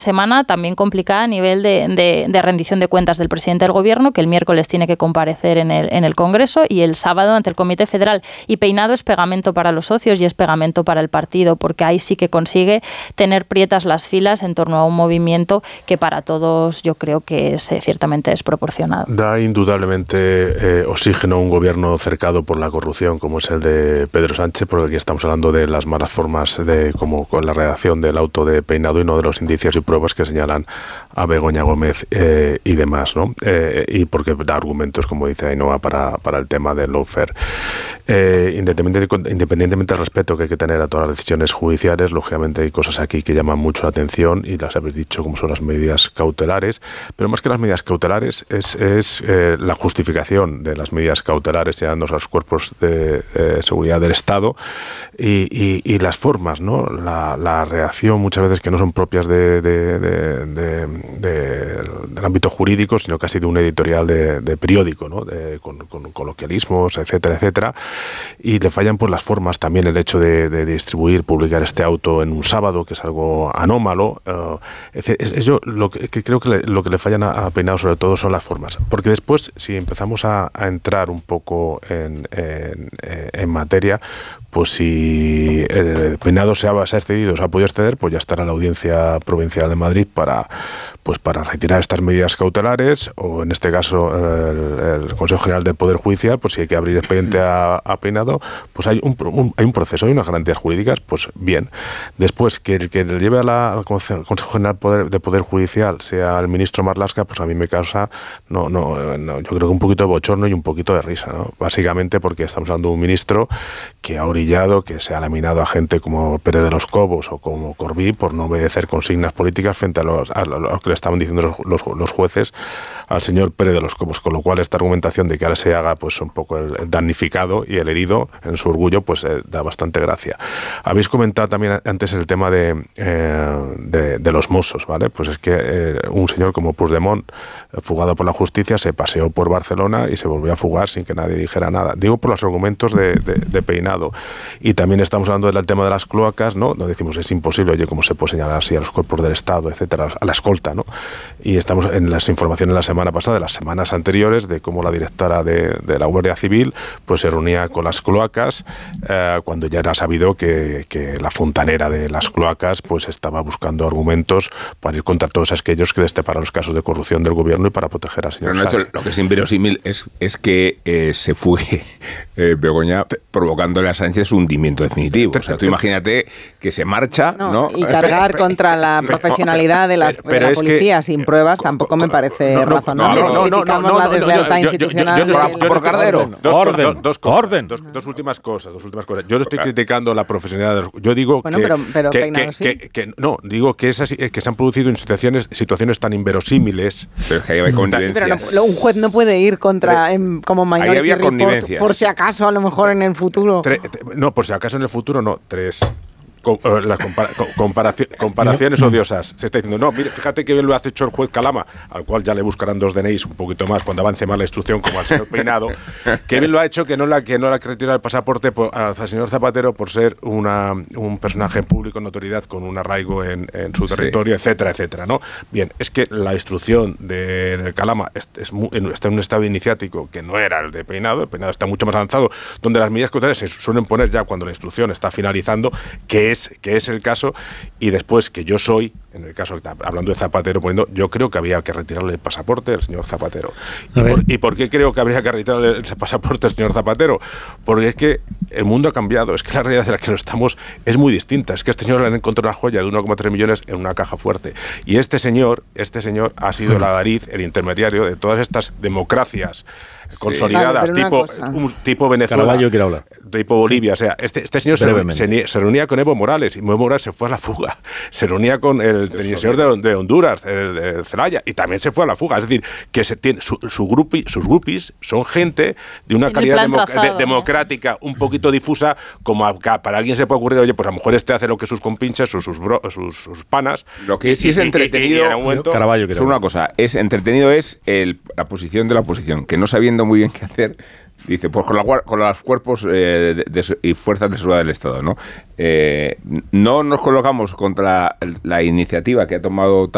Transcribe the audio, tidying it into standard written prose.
semana también complicada a nivel de rendición de cuentas del presidente del Gobierno, que el miércoles tiene que comparecer en el Congreso y el sábado ante el Comité Federal. Y Peinado es pegamento para los socios y es pegamento para el partido, porque ahí sí que consigue tener prietas las filas en torno a un movimiento que para todos yo creo que es ciertamente desproporcionado. Da indudablemente oxígeno a un gobierno cercado por la corrupción como es el de Pedro Sánchez, porque aquí estamos hablando de las malas formas como con la redacción del auto de Peinado y no de los indicios y pruebas que señalan a Begoña Gómez y demás, ¿no? Y porque da argumentos, como dice Ainhoa, para el tema del lawfare. Independientemente del respeto que hay que tener a todas las decisiones judiciales, lógicamente hay cosas aquí que llaman mucho la atención y las habéis dicho, como son las medidas cautelares, pero más que las medidas cautelares es la justificación de las medidas cautelares llevándose a los cuerpos de seguridad del Estado y las formas, ¿no? La reacción muchas veces que no son propias del ámbito jurídico, sino casi de un editorial de periódico, ¿no? Con coloquialismos, etcétera, etcétera, y le fallan pues las formas, también el hecho de distribuir, publicar este auto en un sábado, que es algo anómalo. Yo lo que creo que lo que le fallan a Peinado sobre todo son las formas, porque después si empezamos a entrar un poco en materia, pues si el Peinado se ha excedido, se ha podido exceder, pues ya estará la Audiencia Provincial de Madrid para retirar estas medidas cautelares, o en este caso el Consejo General del Poder Judicial, pues si hay que abrir expediente a Peinado, pues hay un proceso, hay unas garantías jurídicas, pues bien. Después, que el que le lleve al Consejo General de Poder Judicial sea el ministro Marlaska, pues a mí me causa, no, yo creo que un poquito de bochorno y un poquito de risa, ¿no? Básicamente porque estamos hablando de un ministro que ha orillado, que se ha laminado a gente como Pérez de los Cobos o como Corbí por no obedecer consignas políticas frente a lo que le estaban diciendo los jueces al señor Pérez de los Cobos, con lo cual esta argumentación de que ahora se haga pues un poco el damnificado y el herido en su orgullo, pues da bastante gracia. Habéis comentado también antes el tema de los Mossos, ¿vale? Pues es que un señor como Puigdemont, fugado por la justicia, se paseó por Barcelona y se volvió a fugar sin que nadie dijera nada. Digo por los argumentos de Peinado. Y también estamos hablando del tema de las cloacas, ¿no? Donde decimos es imposible, oye, cómo se puede señalar así a los cuerpos del Estado, etcétera, a la escolta, ¿no? Y estamos en las informaciones de la semana pasada, de las semanas anteriores, de cómo la directora de la Guardia Civil pues se reunía con las cloacas cuando ya era sabido que la fontanera de las cloacas pues estaba buscando argumentos para ir contra todos aquellos que destaparan los casos de corrupción del gobierno y para proteger al señor Sánchez. Lo que es inverosímil es que se fugue Begoña provocándole a Sánchez un hundimiento definitivo. O sea, tú imagínate que se marcha, ¿no? Y cargar contra la profesionalidad de la policía sin pruebas tampoco me parece razonable. Criticamos la deslealtad institucional. Por Cardero. Dos últimas cosas. Yo no estoy criticando la profesionalidad de los... Yo digo digo que es así, que se han producido en situaciones tan inverosímiles. Pero es que hay connivencias. Pero un juez no puede ir contra como Minority Report por si acaso a lo mejor en el futuro. Por si acaso en el futuro no. Las comparaciones odiosas. Se está diciendo, no, mire, fíjate que bien lo ha hecho el juez Calama, al cual ya le buscarán 2 DNIs un poquito más cuando avance más la instrucción, como al señor Peinado, que bien lo ha hecho que no le ha retirado el pasaporte al señor Zapatero por ser un personaje público en notoriedad con un arraigo en su territorio, etcétera, etcétera, ¿no? Bien, es que la instrucción de Calama está en un estado iniciático que no era el de Peinado. El Peinado está mucho más avanzado, donde las medidas cautelares se suelen poner ya cuando la instrucción está finalizando, que es el caso, y después que yo soy, en el caso, hablando de Zapatero, yo creo que había que retirarle el pasaporte al señor Zapatero. ¿Y por qué creo que habría que retirarle el pasaporte al señor Zapatero? Porque es que el mundo ha cambiado, es que la realidad en la que estamos es muy distinta. Es que este señor le han encontrado una joya de 1,3 millones en una caja fuerte. Y este señor ha sido el adalid, el intermediario de todas estas democracias consolidadas, tipo Venezuela, Caraballo quiere hablar, tipo Bolivia. O sea, este señor se reunía con Evo Morales, y Evo Morales se fue a la fuga. Se reunía con el señor de Honduras, el Zelaya, y también se fue a la fuga. Es decir, que sus groupies son gente de una calidad democrática un poquito difusa, como para alguien se puede ocurrir, oye, pues a lo mejor hace lo que sus compinches, sus panas. Lo que sí es entretenido, Caraballo, es una cosa, entretenido es la posición de la oposición, que no sabiendo muy bien qué hacer, dice, pues con los cuerpos y fuerzas de seguridad del Estado, ¿no? No nos colocamos contra la iniciativa que ha tomado